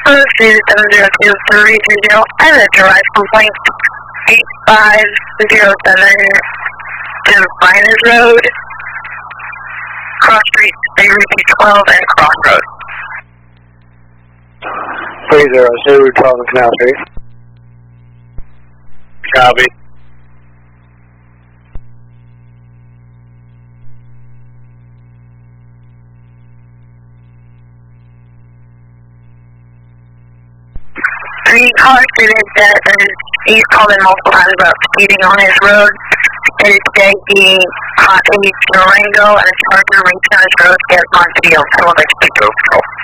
First is 702-330. I have a derived complaint 8507 Finers Road, Cross Street, Route 12 and Crossroads. 302, 12 and Canal Street. Copy. The caller stated that he's called in multiple times about speeding on his road. And it's that he caught a Durango and a Charger racing on his road to get on video. Someone like speed to control.